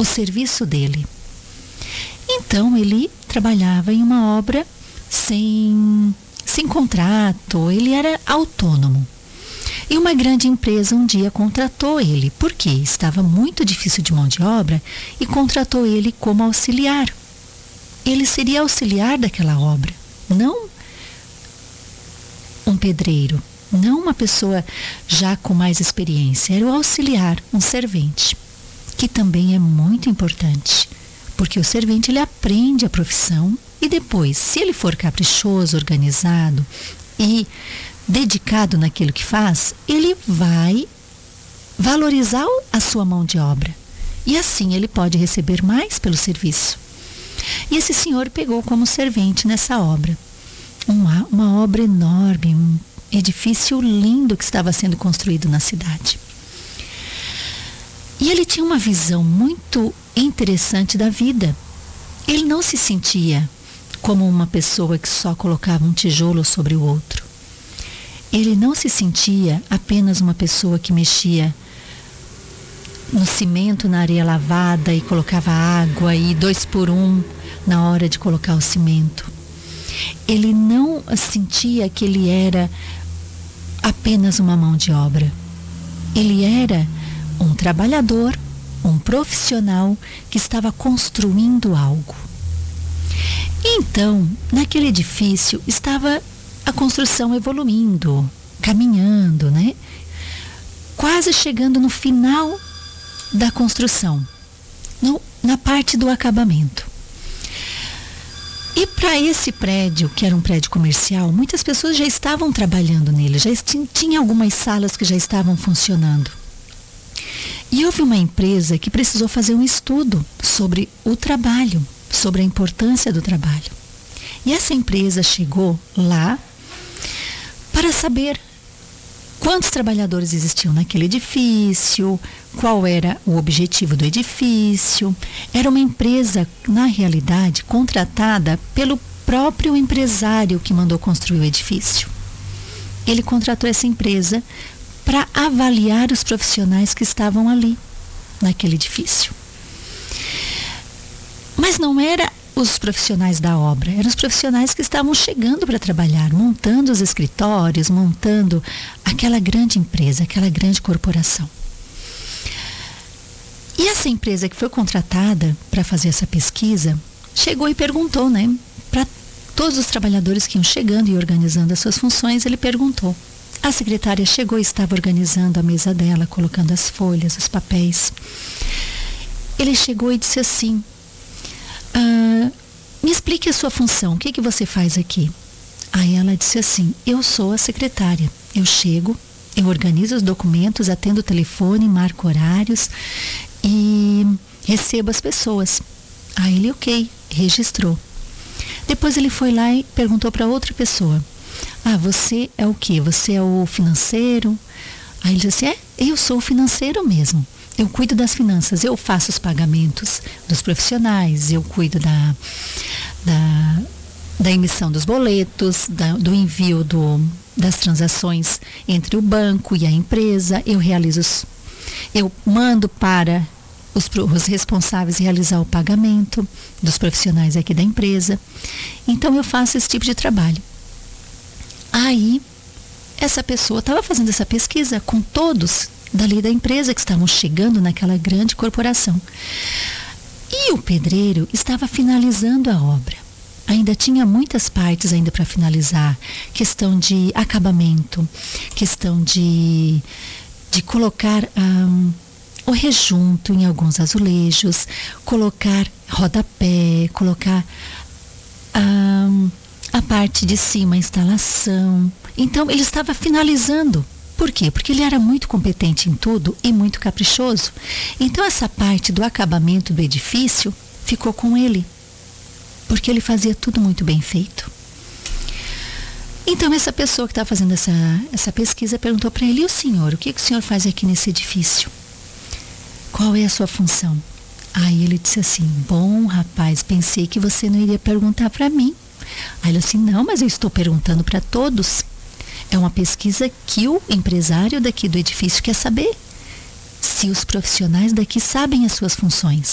o serviço dele. Então ele trabalhava em uma obra sem contrato, ele era autônomo. E uma grande empresa um dia contratou ele, porque estava muito difícil de mão de obra, e contratou ele como auxiliar. Ele seria auxiliar daquela obra, não um pedreiro, não uma pessoa já com mais experiência, era o auxiliar, um servente, que também é muito importante, porque o servente ele aprende a profissão e depois, se ele for caprichoso, organizado e dedicado naquilo que faz, ele vai valorizar a sua mão de obra e assim ele pode receber mais pelo serviço. E esse senhor pegou como servente nessa obra, uma obra enorme, um edifício lindo que estava sendo construído na cidade. E ele tinha uma visão muito interessante da vida. Ele não se sentia como uma pessoa que só colocava um tijolo sobre o outro. Ele não se sentia apenas uma pessoa que mexia no cimento, na areia lavada e colocava água e 2 por 1 na hora de colocar o cimento. Ele não sentia que ele era apenas uma mão de obra. Ele era um trabalhador, um profissional que estava construindo algo. Então, naquele edifício estava a construção evoluindo, caminhando, né? Quase chegando no final da construção, na parte do acabamento. E para esse prédio, que era um prédio comercial, muitas pessoas já estavam trabalhando nele, já tinha algumas salas que já estavam funcionando. E houve uma empresa que precisou fazer um estudo sobre o trabalho, sobre a importância do trabalho. E essa empresa chegou lá para saber quantos trabalhadores existiam naquele edifício, qual era o objetivo do edifício. Era uma empresa, na realidade, contratada pelo próprio empresário que mandou construir o edifício. Ele contratou essa empresa para avaliar os profissionais que estavam ali, naquele edifício. Mas não era os profissionais da obra, eram os profissionais que estavam chegando para trabalhar, montando os escritórios, montando aquela grande empresa, aquela grande corporação. E essa empresa que foi contratada para fazer essa pesquisa, chegou e perguntou, né, para todos os trabalhadores que iam chegando e organizando as suas funções, ele perguntou. A secretária chegou e estava organizando a mesa dela, colocando as folhas, os papéis. Ele chegou e disse assim: me explique a sua função, o que você faz aqui? Aí ela disse assim: eu sou a secretária, eu chego, eu organizo os documentos, atendo o telefone, marco horários e recebo as pessoas. Aí ele, ok, registrou. Depois ele foi lá e perguntou para outra pessoa: você é o quê? Você é o financeiro? Aí ele disse assim: eu sou o financeiro mesmo. Eu cuido das finanças, eu faço os pagamentos dos profissionais, eu cuido da emissão dos boletos, do envio das transações entre o banco e a empresa, eu mando para os responsáveis realizar o pagamento dos profissionais aqui da empresa. Então eu faço esse tipo de trabalho. Aí, essa pessoa estava fazendo essa pesquisa com todos dali da empresa que estavam chegando naquela grande corporação. E o pedreiro estava finalizando a obra. Ainda tinha muitas partes ainda para finalizar. Questão de acabamento, questão de colocar o rejunto em alguns azulejos, colocar rodapé, colocar a parte de cima, a instalação. Então ele estava finalizando. Por quê? Porque ele era muito competente em tudo e muito caprichoso. Então essa parte do acabamento do edifício ficou com ele, porque ele fazia tudo muito bem feito. Então essa pessoa que estava fazendo essa pesquisa perguntou para ele: e o senhor, o que o senhor faz aqui nesse edifício? Qual é a sua função? Aí ele disse assim: bom, rapaz, pensei que você não iria perguntar para mim. Aí ele disse assim: não, mas eu estou perguntando para todos. É uma pesquisa que o empresário daqui do edifício quer saber se os profissionais daqui sabem as suas funções.